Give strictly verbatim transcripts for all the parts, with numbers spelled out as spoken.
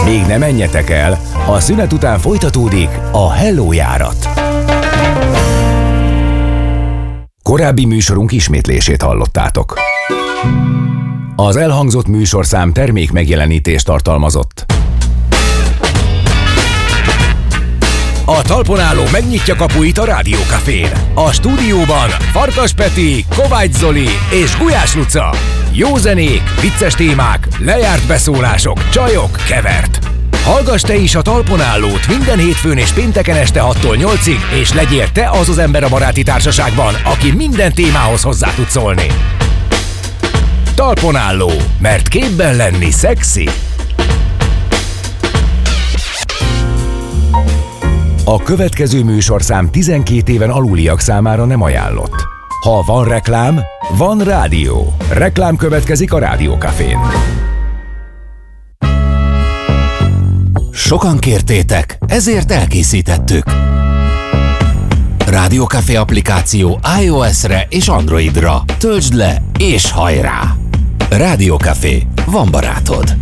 Még ne menjetek el, a szünet után folytatódik a Hello járat. Korábbi műsorunk ismétlését hallottátok. Az elhangzott műsorszám termék megjelenítést tartalmazott. A talpon álló megnyitja kapuit a Rádiókafén. A stúdióban Farkas Peti, Kovács Zoli és Gulyás Luca. Jó zenék, vicces témák, lejárt beszólások, csajok, kevert. Hallgass te is a talpon állót minden hétfőn és pénteken este hattól nyolcig, és legyél te az az ember a baráti társaságban, aki minden témához hozzá tud szólni. Talpon álló, mert képben lenni szexi. A következő műsorszám tizenkét éven aluliak számára nem ajánlott. Ha van reklám, van rádió. Reklám következik a Rádiókafén. Sokan kértétek, ezért elkészítettük. Rádiókafé applikáció iOS-re és Androidra. Töltsd le és hajrá! Rádiókafé, van barátod.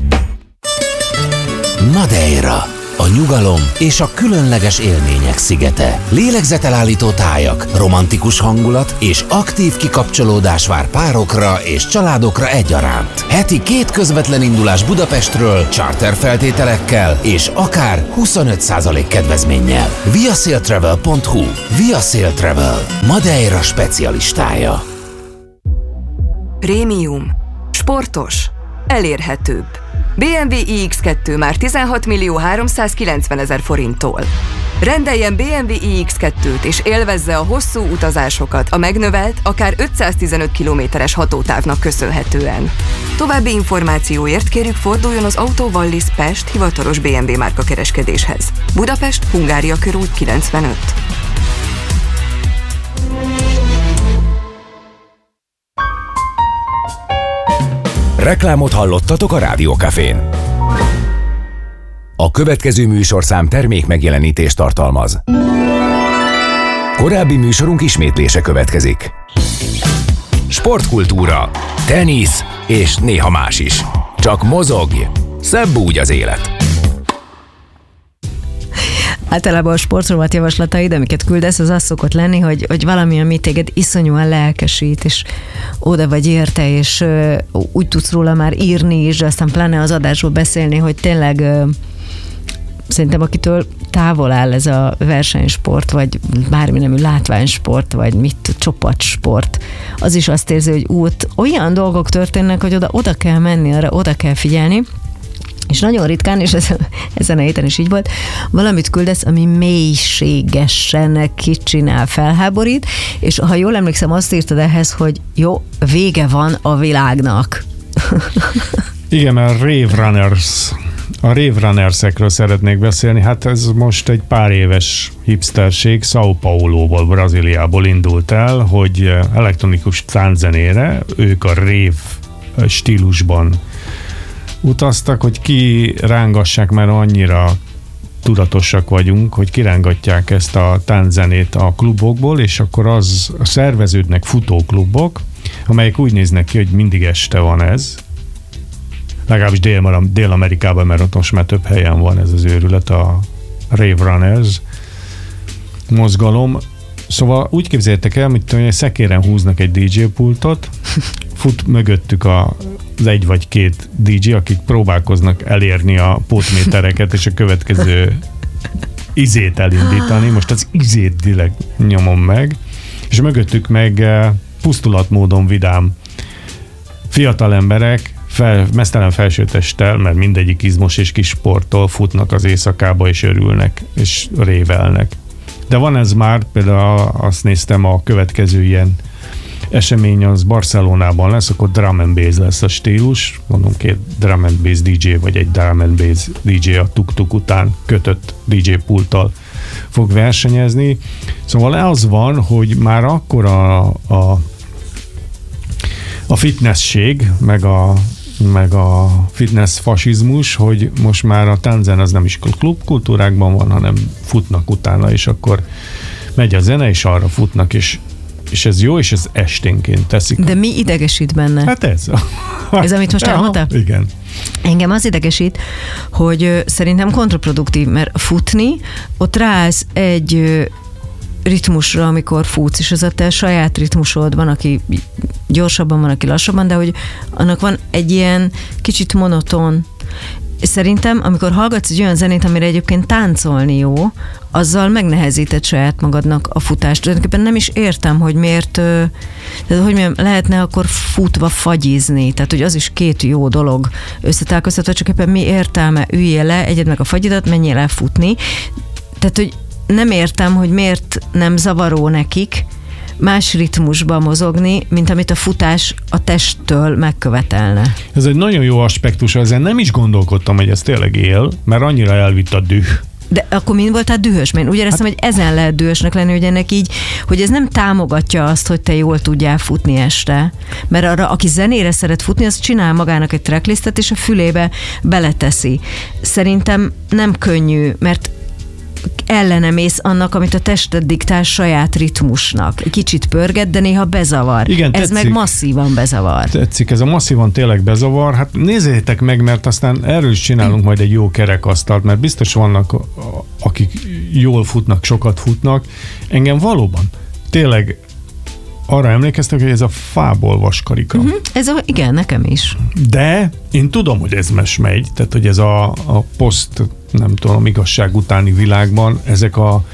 Madeira. A nyugalom és a különleges élmények szigete. Lélegzetelállító tájak, romantikus hangulat és aktív kikapcsolódás vár párokra és családokra egyaránt. Heti két közvetlen indulás Budapestről, charter feltételekkel és akár huszonöt százalék kedvezménnyel. viasailtravel pont hu. Viasail Travel. Madeira specialistája. Prémium. Sportos. Elérhetőbb. bé em vé i iksz kettő már tizenhat millió háromszázkilencven ezer forinttól. Rendeljen bé em vé i iksz kettőt és élvezze a hosszú utazásokat a megnövelt, akár ötszáztizenöt kilométeres hatótávnak köszönhetően. További információért kérjük forduljon az Auto Wallis Pest hivatalos bé em vé márka kereskedéshez. Budapest, Hungária körút kilencvenöt. Reklámot hallottatok a Rádiókafén. A következő műsorszám termék megjelenítést tartalmaz. Korábbi műsorunk ismétlése következik. Sportkultúra, tenisz és néha más is. Csak mozogj, szebb úgy az élet. Általában a sportrovat javaslataid, amiket küldesz, az az szokott lenni, hogy, hogy valami, ami téged iszonyúan lelkesít, és oda vagy érte, és ö, úgy tudsz róla már írni is, de aztán pláne az adásról beszélni, hogy tényleg ö, szerintem akitől távol áll ez a versenysport, vagy bármi nemű látványsport, vagy mit, csapatsport, az is azt érzi, hogy út, olyan dolgok történnek, hogy oda, oda kell menni, arra oda kell figyelni. És nagyon ritkán, és ez, ezen a héten is így volt, valamit küldesz, ami mélységesen kicsinál, felháborít, és ha jól emlékszem, azt írtad ehhez, hogy jó, vége van a világnak. Igen, mert Rave Runners, a Rave Runners-ekről szeretnék beszélni. Hát ez most egy pár éves hipsterség, São Paulo-ból, Brazíliából indult el, hogy elektronikus tánczenére ők a rave stílusban utaztak, hogy kirángassák, mert annyira tudatosak vagyunk, hogy kirángatják ezt a tánczenét a klubokból, és akkor az szerveződnek futóklubok, amelyek úgy néznek ki, hogy mindig este van ez. Legalábbis Dél- Dél-Amerikában, mert ott most már több helyen van ez az őrület, a Rave Runners mozgalom. Szóval úgy képzeljétek el, hogy egy szekéren húznak egy dé dzsé pultot, fut mögöttük a, az egy vagy két dé dzsé, akik próbálkoznak elérni a pótmétereket, és a következő izét elindítani. Most az izét direkt nyomom meg, és mögöttük meg pusztulatmódon vidám fiatal emberek, fel, meztelen felsőtesttel, mert mindegyik izmos és kis sporttól futnak az éjszakába, és örülnek, és révelnek. De van ez már, például azt néztem, a következő ilyen esemény az Barcelonában lesz, akkor drum and bass lesz a stílus, mondom, két drum and bass dé dzsé, vagy egy drum and bass dé dzsé a tuk-tuk után kötött dé dzsé pulttal fog versenyezni. Szóval az van, hogy már akkor a, a, a fitnessség, meg a, meg a fitness fasizmus, hogy most már a tánzen az nem is klubkultúrákban van, hanem futnak utána, és akkor megy a zene, és arra futnak, és és ez jó, és ez esténként teszik. De mi idegesít benne? Hát ez. Ez, amit most elmondtál? Igen. Engem az idegesít, hogy szerintem kontraproduktív, mert futni, ott ráállsz egy ritmusra, amikor futsz, és ez a te saját ritmusod, van, aki gyorsabban, van, aki lassabban, de hogy annak van egy ilyen kicsit monoton. Szerintem, amikor hallgatsz egy olyan zenét, amire egyébként táncolni jó, azzal megnehezíted saját magadnak a futást. Tulajdonképpen nem is értem, hogy miért, tehát hogy mondjam, lehetne akkor futva fagyizni, tehát hogy az is két jó dolog összetálkoztatva, csak éppen mi értelme, üljél le, egyed meg a fagyidat, menjél el futni. Tehát, hogy nem értem, hogy miért nem zavaró nekik más ritmusban mozogni, mint amit a futás a testtől megkövetelne. Ez egy nagyon jó aspektus, ezen nem is gondolkodtam, hogy ez tényleg él, mert annyira elvitt a düh. De akkor mind voltál dühös? Mert úgy éreztem, hát, hogy ezen lehet dühösnek lenni, hogy ennek így, hogy ez nem támogatja azt, hogy te jól tudjál futni este. Mert arra, aki zenére szeret futni, az csinál magának egy tracklistet, és a fülébe beleteszi. Szerintem nem könnyű, mert ellenemész annak, amit a tested diktál saját ritmusnak. Kicsit pörget, de néha bezavar. Igen, ez meg masszívan bezavar. Tetszik, ez a masszívan tényleg bezavar. Hát nézzétek meg, mert aztán erről is csinálunk majd egy jó kerekasztalt, mert biztos vannak, akik jól futnak, sokat futnak. Engem valóban tényleg arra emlékeztek, hogy ez a fából vaskarika. Uh-huh. Ez a, igen, nekem is. De én tudom, hogy ez mes megy, tehát hogy ez a, a poszt, nem tudom, igazság utáni világban ezek a,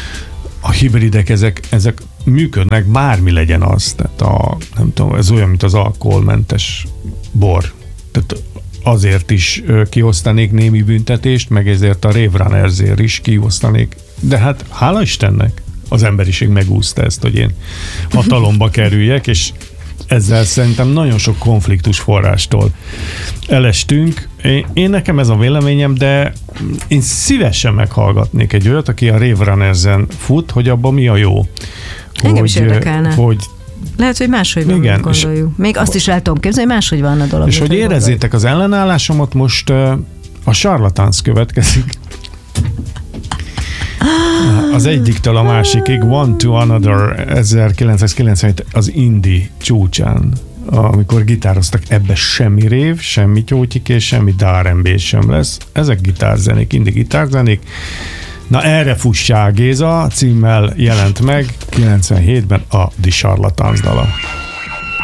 a hibridek, ezek, ezek működnek, bármi legyen az. Tehát a, nem tudom, ez olyan, mint az alkoholmentes bor. Tehát azért is kiosztanék némi büntetést, meg ezért a Rave Runnersért is kiosztanék. De hát hála Istennek az emberiség megúszta ezt, hogy én hatalomba kerüljek, és ezzel szerintem nagyon sok konfliktus forrástól elestünk. Én, én nekem ez a véleményem, de én szívesen meghallgatnék egy olyat, aki a Rave Runners-en fut, hogy abban mi a jó. Engem is érdekelne. Hogy lehet, hogy máshogy van, igen, gondoljuk. Még azt is el tudom képzelni, hogy máshogy van a dolog. És hogy érezzétek az ellenállásomat, most uh, a Charlatans következik. Az egyiktől a másikig, One to Another, ezerkilencszázkilencvenhét az indie csúcsán, amikor gitároztak, ebbe semmi rév, semmi tyótyik és semmi er end bé sem lesz. Ezek gitárzenék, indie gitárzenék. Na erre fussá Géza címmel jelent meg kilencvenhétben a The Charlatans dala.